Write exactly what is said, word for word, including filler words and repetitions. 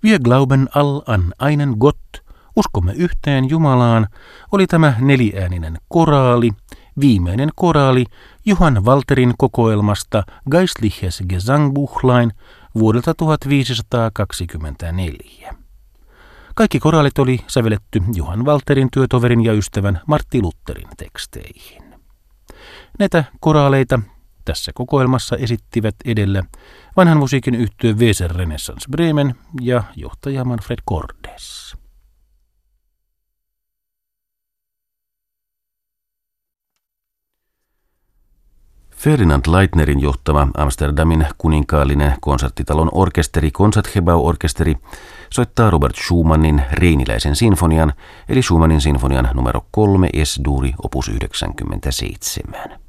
Wir glauben all an einen Gott, uskomme yhteen Jumalaan, oli tämä neliääninen koraali, viimeinen koraali Johann Walterin kokoelmasta Geistliches Gesangbuchlein vuodelta tuhatviisisataakaksikymmentäneljä. Kaikki koraalit oli sävelletty Johann Walterin työtoverin ja ystävän Martti Lutherin teksteihin. Näitä koraaleita tässä kokoelmassa esittivät edellä vanhan musiikin yhtye Weser Renaissance Bremen ja johtaja Manfred Cordes. Ferdinand Leitnerin johtama Amsterdamin kuninkaallinen konserttitalon orkesteri Concertgebouw-orkesteri soittaa Robert Schumannin Reiniläisen sinfonian eli Schumannin sinfonian numero kolme S-duuri opus yhdeksänkymmentäseitsemän.